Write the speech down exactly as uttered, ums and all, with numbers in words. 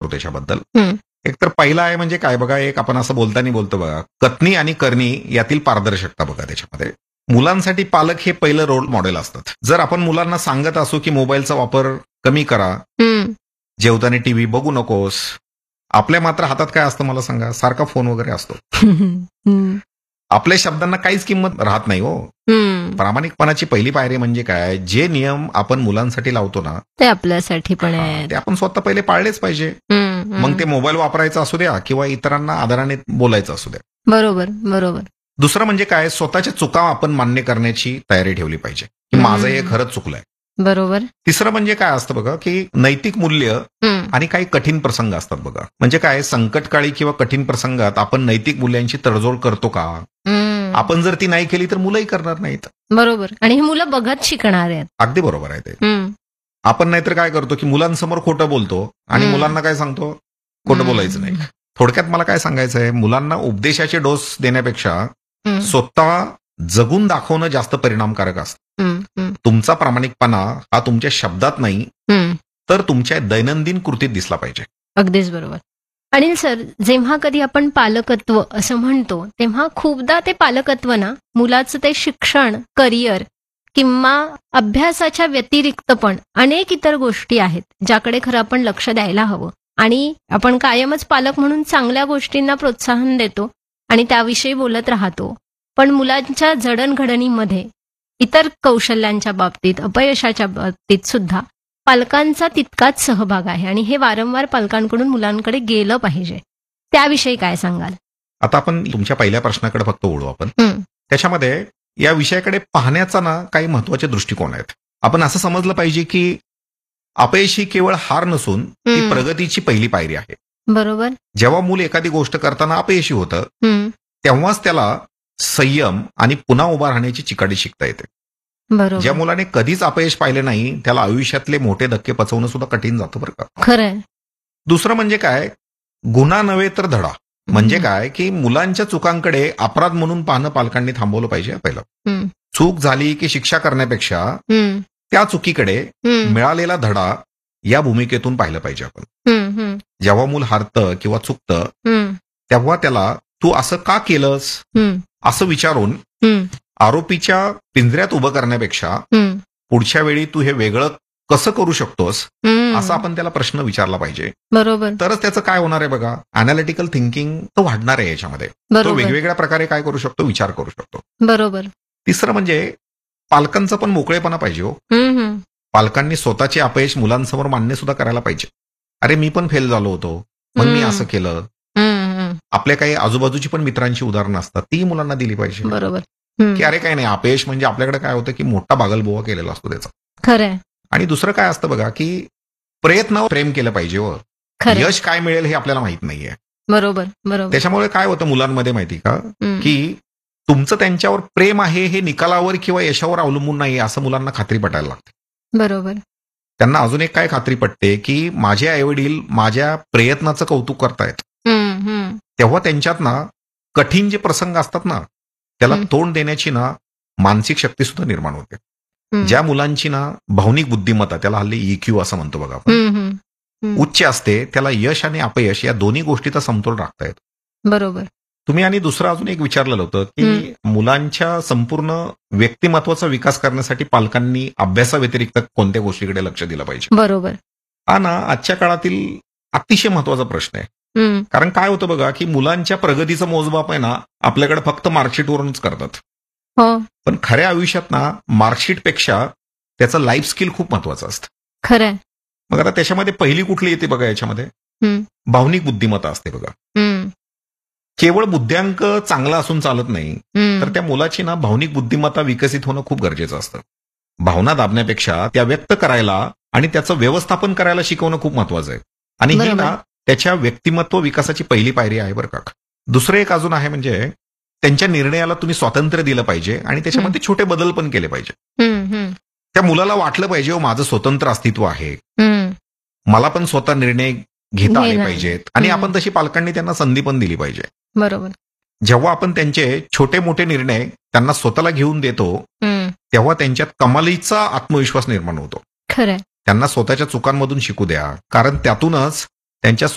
करतो त्याच्याबद्दल. हं. एक तर पहिला आहे म्हणजे काय बघा, एक आपण असं बोलताना बोलतो बघा, कथनी आणि करणी यातील पारदर्शकता बघा त्याच्यामध्ये. मुलांसाठी पालक हे पहिलं रोल मॉडेल असतात. जर आपण मुलांना सांगत असू की मोबाईलचा वापर कमी करा, हं. जेवताना टीव्ही बघू नकोस, आपल्या मात्र हातात काय असतं मला सांगा, सारखा फोन वगैरे असतो. हं. आपल्या शब्दांना काहीच किंमत राहत नाही हो. हं. प्रामाणिकपणाची पहिली पायरी म्हणजे काय, जे नियम आपण मुलांसाठी लावतो ना, ते आपल्यासाठी पण हा, आहेत. ते आपण स्वतः पहिले पाळलेच पाहिजे. हं, हं. मग ते मोबाईल वापरायचा असू द्या किंवा इतरांना आदराने बोलायचं असू द्या. बरोबर, बरोबर. दुसरं म्हणजे काय, स्वतःच्या चुका आपण मान्य करण्याची तयारी ठेवली पाहिजे की हं. माझं हे खरंच चुकलंय. बरोबर. तिसरं म्हणजे काय असतं बघा, की नैतिक मूल्य हं. आणि काही कठीण प्रसंग असतात बघा. म्हणजे काय, संकटकाळी किंवा कठीण प्रसंगात आपण नैतिक मूल्यांची तडजोड करतो का? हं. आपण जर ती नाही केली तर मुलंही करणार नाहीत. बरोबर. आणि ही मुलं बघत शिकणार आहेत. अगदी बरोबर आहे ते. हं. आपण नाहीतर काय करतो की मुलांसमोर खोटं बोलतो आणि हं. मुलांना काय सांगतो, खोटं बोलायचं नाही. थोडक्यात मला काय सांगायचं आहे, मुलांना उपदेशाचे डोस देण्यापेक्षा हं. स्वतः जगून दाखवणं जास्त परिणामकारक असतं. हं, हं. तुमचा प्रामाणिकपणा हा तुमच्या शब्दात नाही हं. तर तुमच्या दैनंदिन कृतीत दिसला पाहिजे. अगदीच बरोबर. अनिल सर, जेव्हा कधी आपण पालकत्व असं म्हणतो, तेव्हा खूपदा ते पालकत्व ना मुलाचं ते शिक्षण, करिअर किंवा अभ्यासाच्या व्यतिरिक्त पण अनेक इतर गोष्टी आहेत, ज्याकडे खरं आपण लक्ष द्यायला हवं. आणि आपण कायमच पालक म्हणून चांगल्या गोष्टींना प्रोत्साहन देतो आणि त्याविषयी बोलत राहतो. पण मुलांच्या जडणघडणीमध्ये इतर कौशल्यांच्या बाबतीत, अपयशाच्या बाबतीत सुद्धा पालकांचा तितकाच सहभाग आहे आणि हे वारंवार पालकांकडून मुलांकडे गेलं पाहिजे. त्याविषयी काय सांगाल? आता आपण तुमच्या पहिल्या प्रश्नाकडे फक्त वळू आपण. हं. त्याच्यामध्ये या विषयाकडे पाहण्याचा ना काही महत्वाचे दृष्टिकोन आहेत. आपण असं समजलं पाहिजे की अपयश ही केवळ हार नसून ती हं. प्रगतीची पहिली पायरी आहे. बरोबर. जेव्हा मूल एखादी गोष्ट करताना अपयशी होतं, हं. तेव्हाच त्याला संयम आणि पुन्हा उभा राहण्याची चिकाटी शिकता येते. ज्या बरोबर. मुलाने कधीच अपयश पाहिले नाही, त्याला आयुष्यातले मोठे धक्के पचवणं सुद्धा कठीण जातं बरं का. खरंय. दुसरं म्हणजे काय, गुन्हा नव्हे तर धडा. म्हणजे हं. काय की मुलांच्या चुकांकडे अपराध म्हणून पाहणं पालकांनी थांबवलं पाहिजे पहिलं. हं. चूक झाली की शिक्षा करण्यापेक्षा हं. त्या चुकीकडे हं. मिळालेला धडा या भूमिकेतून पाहिलं पाहिजे आपण. हं. हं. जेव्हा मूल हारतं किंवा चुकतं हं. तेव्हा त्याला तू असं का केलंस हं. असं विचारून हं. आरोपीच्या पिंजऱ्यात उभं करण्यापेक्षा हं. पुढच्या वेळी तू हे वेगळं कसं करू शकतोस हं. असा आपण त्याला प्रश्न विचारला पाहिजे. बरोबर. तरच त्याचं काय होणार आहे बघा, अनालिटिकल थिंकिंग तो वाढणार आहे याच्यामध्ये. तो बरोबर. वेगवेगळ्या प्रकारे काय करू शकतो, विचार करू शकतो. बरोबर. तिसरं म्हणजे पालकांचा पण मोकळेपणा पाहिजे हो. हं. हं. पालकांनी स्वतःचे अपयश मुलांसमोर मान्य सुद्धा करायला पाहिजे. अरे मी पण फेल झालो होतो, मग मी हं. असं केलं. हं. हं. आपल्या काही आजूबाजूची पण मित्रांची उदाहरणं असतात, ती मुलांना दिली पाहिजे. बरोबर. हं. की अरे काही नाही, अपयश म्हणजे आपल्याकडे काय होतं की मोठा बागलबोवा केलेला असतो त्याचा. खरंय. आणि दुसरं काय असतं बघा की प्रयत्नावर प्रेम केलं पाहिजे हो. खरंय. यश काय मिळेल हे आपल्याला माहित नाहीये. बरोबर. बरोबर. त्याच्यामुळे काय होतं मुलांमध्ये माहिती का, हं. की तुमचं त्यांच्यावर प्रेम आहे हे निकालावर किंवा यशावर अवलंबून नाही असं मुलांना खात्री पटायला लागते. बरोबर. त्यांना अजून एक काय खात्री पटते की माझे आईवडील माझ्या प्रयत्नाचं कौतुक करतायत. हं. हं. तेव्हा त्यांच्यात ना कठीण जे प्रसंग असतात ना त्याला हं. तोंड देण्याची ना मानसिक शक्ती सुद्धा निर्माण होते. हं. ज्या मुलांची ना भावनिक बुद्धिमत्ता, त्याला हल्ली इक्यू असं म्हणतो बघा आपण, हं. हं. हं. उच्च असते, त्याला यश आणि अपयश या दोन्ही गोष्टीचा समतोल राखता येतो. बरोबर. तुम्ही आणि दुसरं अजून एक विचारलेलं होतं की मुलांच्या संपूर्ण व्यक्तिमत्वाचा विकास करण्यासाठी पालकांनी अभ्यासाव्यतिरिक्त कोणत्या गोष्टीकडे लक्ष दिलं पाहिजे. बरोबर. हा ना आजच्या काळातील अतिशय महत्वाचा प्रश्न आहे. हं. कारण काय होतं बघा की मुलांच्या प्रगतीचं मोजमाप आहे ना आपल्याकडे फक्त मार्कशीटवरूनच करतात. हो. पण खऱ्या आयुष्यात ना मार्कशीटपेक्षा त्याचं लाईफ स्किल खूप महत्वाचं असतं. खरंय. मग आता त्याच्यामध्ये पहिली कुठली येते बघा याच्यामध्ये, हं. भावनिक बुद्धिमत्ता असते बघा. हं. केवळ बुद्ध्यांक चांगला असून चालत नाही, हं. तर त्या मुलाची ना भावनिक बुद्धिमत्ता विकसित होणं खूप गरजेचं असतं. भावना दाबण्यापेक्षा त्या व्यक्त करायला आणि त्याचं व्यवस्थापन करायला शिकवणं खूप महत्वाचं आहे. आणि ही बरोबर. ना त्याच्या व्यक्तिमत्व विकासाची पहिली पायरी आहे बरं का. दुसरं एक अजून आहे म्हणजे त्यांच्या निर्णयाला तुम्ही स्वातंत्र्य दिलं पाहिजे आणि त्याच्यामध्ये छोटे बदल पण केले पाहिजे. हं. हं. त्या मुलाला वाटलं पाहिजे हो माझं स्वतंत्र अस्तित्व आहे, हं. मला पण स्वतः निर्णय घेता आले घेणं. पाहिजेत आणि हं. आपण तशी पालकांनी त्यांना संधी पण दिली पाहिजे. बरोबर. जेव्हा आपण त्यांचे छोटे मोठे निर्णय त्यांना स्वतःला घेऊन देतो हं. तेव्हा त्यांच्यात कमालीचा आत्मविश्वास निर्माण होतो. खरंय. त्यांना स्वतःच्या चुकांमधून शिकू द्या, कारण त्यातूनच त्यांच्या